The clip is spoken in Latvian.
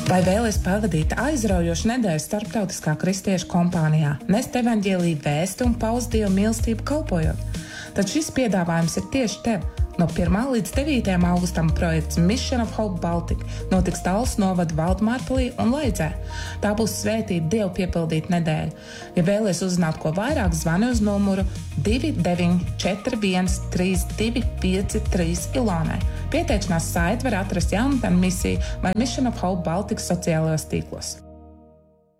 Vai vēlies pavadīt aizraujošu nedēļu starptautiskā kristiešu kompānijā, nest evaņģēliju vēsti un paust Dievu mīlestību kalpojot? Tad šis piedāvājums ir tieši tev. No 1. līdz 9. augustam projekts Mission of Hope Baltic notiks Tallas novada Valdmārpilī un Leidzē. Tā būs svētīta Dievu piepildīta nedēļa. Ja vēlies uzzināt ko vairāk, zvani uz numuru 2941 3253 Ilonai. Pieteikšanās saiti var atrast Jaunatnes misiju vai Mission of Hope Baltic sociālajos tīklos.